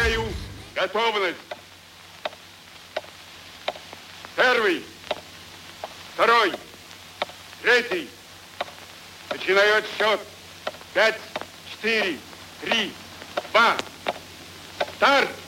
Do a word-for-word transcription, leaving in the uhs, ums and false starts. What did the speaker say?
Объявляю готовность. Первый, второй, третий. Начинаю отсчет. Пять, четыре, три, два. Старт!